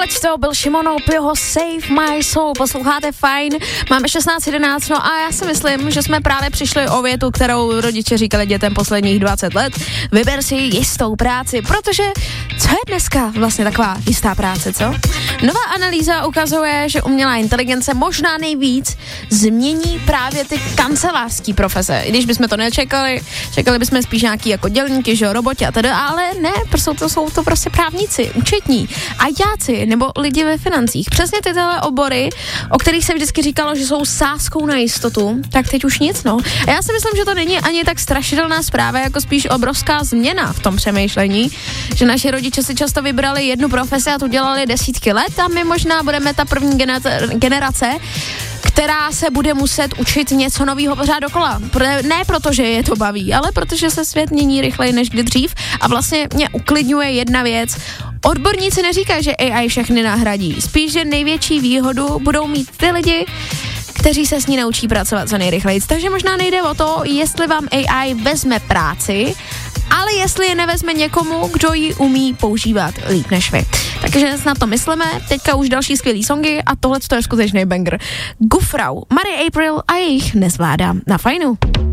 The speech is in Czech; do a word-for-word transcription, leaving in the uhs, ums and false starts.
Teď to byl Šimon Opio, Save My Soul, posloucháte fajn, máme šestnáct jedenáct, no a já si myslím, že jsme právě přišli o větu, kterou rodiče říkali dětem posledních dvacet let, vyber si jistou práci, protože co je dneska vlastně taková jistá práce, co? Nová analýza ukazuje, že umělá inteligence možná nejvíc změní právě ty kancelářský profese. I když bychom to nečekali, čekali bychom spíš nějaký jako dělníky, že jo, roboti a teda, ale ne, jsou to, jsou to prostě právníci, účetní, ajťáci nebo lidi ve financích. Přesně tyhle obory, o kterých se vždycky říkalo, že jsou sázkou na jistotu, tak teď už nic, no. A já si myslím, že to není ani tak strašidelná zpráva, jako spíš obrovská změna v tom přemýšlení, že naši rodiče si často vybrali jednu profesi a tu dělali desítky let a my možná budeme ta první generace, která se bude muset učit něco nového pořád dokola. Ne proto, že je to baví, ale protože se svět mění rychleji než kdy dřív a vlastně mě uklidňuje jedna věc. Odborníci neříkají, že A I všechny nahradí. Spíš, že největší výhodu budou mít ty lidi, kteří se s ní naučí pracovat co nejrychleji. Takže možná nejde o to, jestli vám A I vezme práci, ale jestli je nevezme někomu, kdo ji umí používat líp než vy. Takže na to myslíme, teďka už další skvělý songy a tohle je skutečný banger. Gufrau, Marie April a jejich Nezvládám na Fajnu.